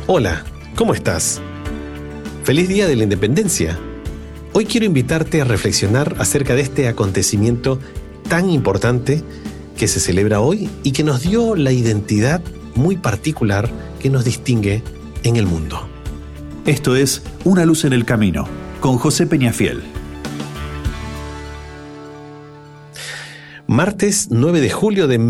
Hola, ¿cómo estás? ¡Feliz Día de la Independencia! Hoy quiero invitarte a reflexionar acerca de este acontecimiento tan importante que se celebra hoy y que nos dio la identidad muy particular que nos distingue en el mundo. Esto es Una luz en el camino, con José Peñafiel. Martes 9 de julio de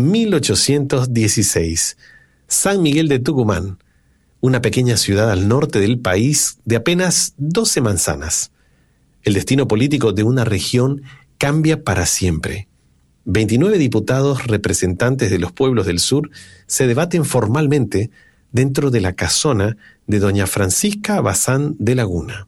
1816. San Miguel de Tucumán, una pequeña ciudad al norte del país de apenas 12 manzanas. El destino político de una región cambia para siempre. 29 diputados representantes de los pueblos del sur se debaten formalmente dentro de la casona de doña Francisca Bazán de Laguna.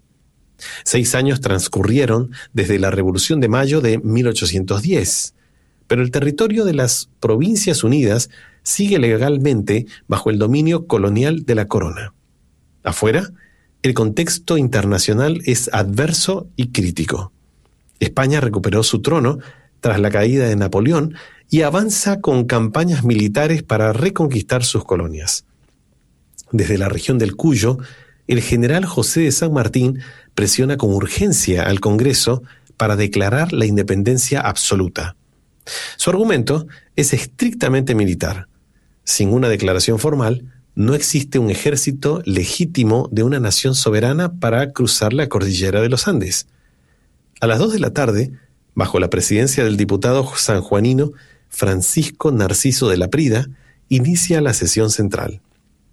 6 años transcurrieron desde la Revolución de Mayo de 1810, pero el territorio de las Provincias Unidas sigue legalmente bajo el dominio colonial de la corona. Afuera, el contexto internacional es adverso y crítico. España recuperó su trono tras la caída de Napoleón y avanza con campañas militares para reconquistar sus colonias. Desde la región del Cuyo, el general José de San Martín presiona con urgencia al Congreso para declarar la independencia absoluta. Su argumento es estrictamente militar. Sin una declaración formal, no existe un ejército legítimo de una nación soberana para cruzar la cordillera de los Andes. A las 2 de la tarde, bajo la presidencia del diputado sanjuanino Francisco Narciso de Laprida, inicia la sesión central.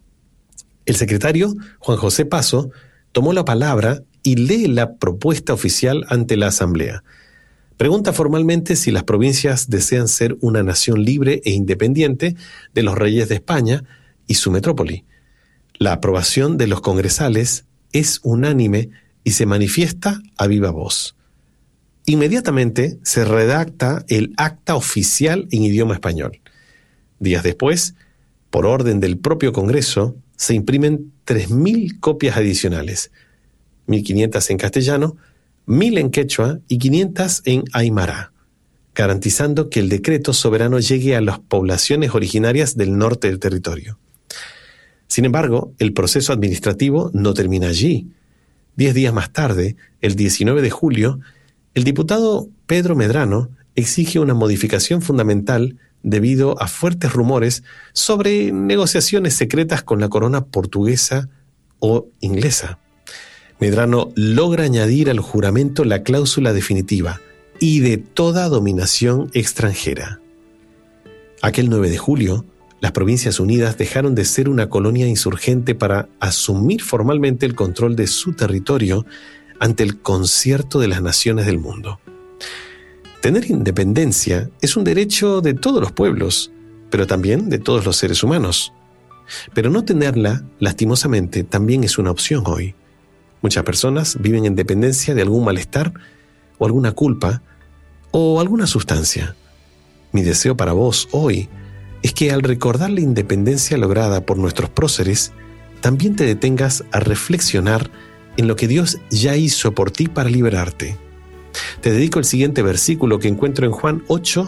El secretario, Juan José Paso, tomó la palabra y lee la propuesta oficial ante la Asamblea. Pregunta formalmente si las provincias desean ser una nación libre e independiente de los reyes de España y su metrópoli. La aprobación de los congresales es unánime y se manifiesta a viva voz. Inmediatamente se redacta el acta oficial en idioma español. Días después, por orden del propio Congreso, se imprimen 3.000 copias adicionales, 1.500 en castellano, 1.000 en quechua y 500 en aymara, garantizando que el decreto soberano llegue a las poblaciones originarias del norte del territorio. Sin embargo, el proceso administrativo no termina allí. 10 días más tarde, el 19 de julio, el diputado Pedro Medrano exige una modificación fundamental debido a fuertes rumores sobre negociaciones secretas con la corona portuguesa o inglesa. Medrano logra añadir al juramento la cláusula definitiva y de toda dominación extranjera. Aquel 9 de julio, las Provincias Unidas dejaron de ser una colonia insurgente para asumir formalmente el control de su territorio ante el concierto de las naciones del mundo. Tener independencia es un derecho de todos los pueblos, pero también de todos los seres humanos. Pero no tenerla, lastimosamente, también es una opción hoy. Muchas personas viven en dependencia de algún malestar o alguna culpa o alguna sustancia. Mi deseo para vos hoy es que al recordar la independencia lograda por nuestros próceres, también te detengas a reflexionar en lo que Dios ya hizo por ti para liberarte. Te dedico el siguiente versículo que encuentro en Juan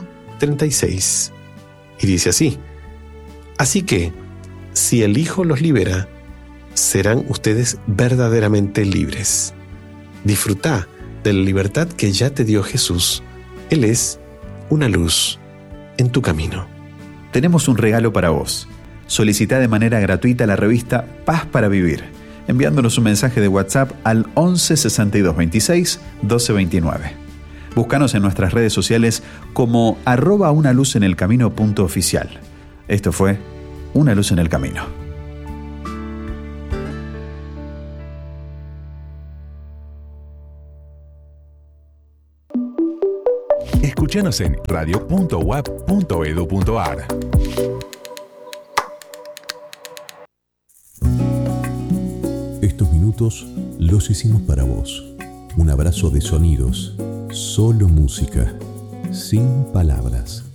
8:36. Y dice así: Así que, si el Hijo los libera, serán ustedes verdaderamente libres. Disfruta de la libertad que ya te dio Jesús. Él es una luz en tu camino. Tenemos un regalo para vos. Solicita de manera gratuita la revista Paz para Vivir, enviándonos un mensaje de WhatsApp al 11 62 26 12 29. Búscanos en nuestras redes sociales como @unaluzenelcamino.oficial. Esto fue Una Luz en el Camino. Escúchanos en radio.uap.edu.ar. Estos minutos los hicimos para vos. Un abrazo de sonidos, solo música, sin palabras.